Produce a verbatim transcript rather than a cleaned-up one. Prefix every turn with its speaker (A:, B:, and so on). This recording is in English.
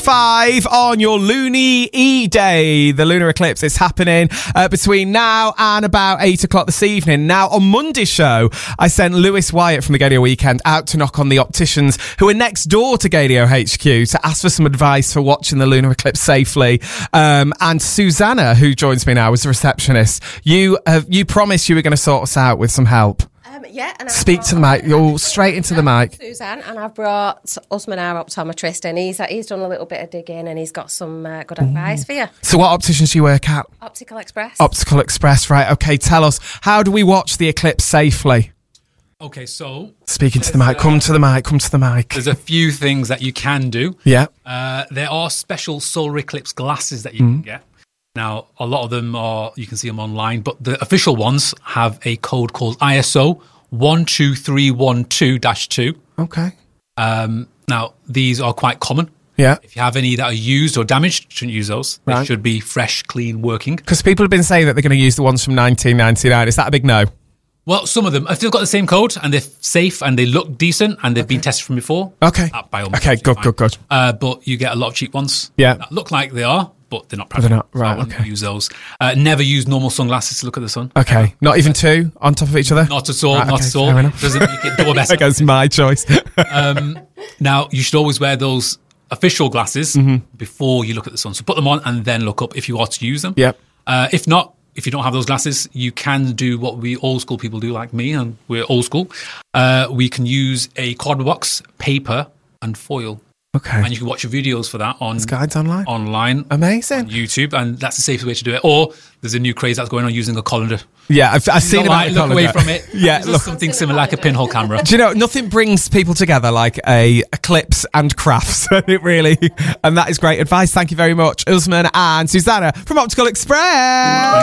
A: five on your Loony E-Day. The lunar eclipse is happening uh, between now and about eight o'clock this evening. Now, on Monday's show, I sent Lewis Wyatt from the Gaydio Weekend out to knock on the opticians who are next door to Gaydio H Q to ask for some advice for watching the lunar eclipse safely. Um, and Susanna, who joins me now, is a receptionist. You have, you promised you were going to sort us out with some help.
B: Um, yeah, and
A: Speak to the mic. You're straight into the mic.
B: Suzanne, and I've brought Usman, our optometrist, and he's, he's done a little bit of digging and he's got some uh, good advice for you.
A: So what opticians do you work at?
B: Optical Express.
A: Optical Express, right. Okay, tell us, how do we watch the eclipse safely?
C: Okay, so...
A: Speaking to the mic. Come to the mic. Come to the mic.
C: There's a few things that you can do.
A: Yeah.
C: Uh, there are special solar eclipse glasses that you
A: Mm.
C: can get. Now, a lot of them are, you can see them online, but the official ones have a code called I S O one two three one two dash two.
A: Okay.
C: Um, now, these are quite common.
A: Yeah.
C: If you have any that are used or damaged, shouldn't use those. They
A: Right.
C: should be fresh, clean, working.
A: Because people have been saying that they're going to use the ones from nineteen ninety-nine. Is that a big no?
C: Well, some of them, if they've got the same code and they're safe and they look decent and they've been tested from before.
A: Okay.
C: uh, by all means,
A: Okay, good,
C: fine.
A: good, good.
C: Uh, but you get a lot of cheap ones.
A: Yeah.
C: That look like they are, but they're not
A: But they're
C: practical.
A: not,
C: So
A: right,
C: I wouldn't
A: okay.
C: use those. Uh, never use normal sunglasses to look at the sun.
A: Okay. Not even two on top of each other?
C: Not at all,
A: Right,
C: not
A: okay,
C: at all.
A: fair enough.
C: Doesn't make it double better.
A: That's my choice.
C: Um, now, you should always wear those official glasses before you look at the sun. So put them on and then look up if you are to use them.
A: Yep.
C: Uh, if not, if you don't have those glasses, you can do what we old school people do, like me, and we're old school. Uh, we can use a cardboard box, paper, and foil.
A: Okay.
C: And you can watch your videos for that on
A: There's guides online?
C: online,
A: Amazing.
C: on YouTube, and that's the safest way to do it. Or there's a new craze that's going on using a colander.
A: Yeah, I've, I've seen
C: Don't
A: about
C: like,
A: the
C: look away
A: colander.
C: from it.
A: Yeah,
C: Use
A: look.
C: something similar like a pinhole camera.
A: Do you know, nothing brings people together like a eclipse and crafts. It really, and that is great advice. Thank you very much, Usman and Susanna from Optical Express.